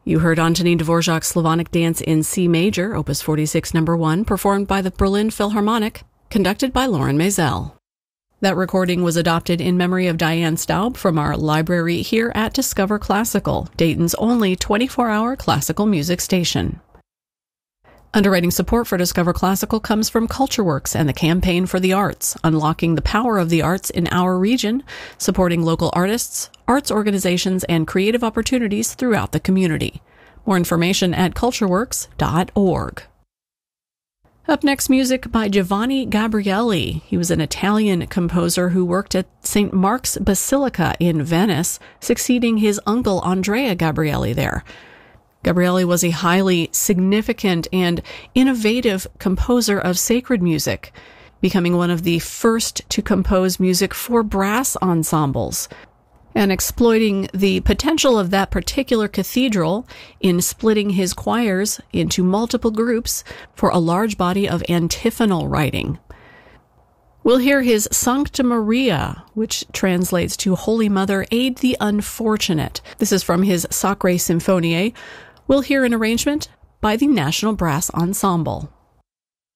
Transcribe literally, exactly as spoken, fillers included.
You heard Antonin Dvorak's Slavonic Dance in C major, Opus forty-six, number one, performed by the Berlin Philharmonic, conducted by Lauren Maisel. That recording was adopted in memory of Diane Staub from our library here at Discover Classical, Dayton's only twenty-four hour classical music station. Underwriting support for Discover Classical comes from CultureWorks and the Campaign for the Arts, unlocking the power of the arts in our region, supporting local artists, arts organizations, and creative opportunities throughout the community. More information at cultureworks dot org. Up next, music by Giovanni Gabrieli. He was an Italian composer who worked at Saint Mark's Basilica in Venice, succeeding his uncle Andrea Gabrieli there. Gabrieli was a highly significant and innovative composer of sacred music, becoming one of the first to compose music for brass ensembles, and exploiting the potential of that particular cathedral in splitting his choirs into multiple groups for a large body of antiphonal writing. We'll hear his Sancta Maria, which translates to Holy Mother, Aid the Unfortunate. This is from his Sacre Symphonie. We'll hear an arrangement by the National Brass Ensemble.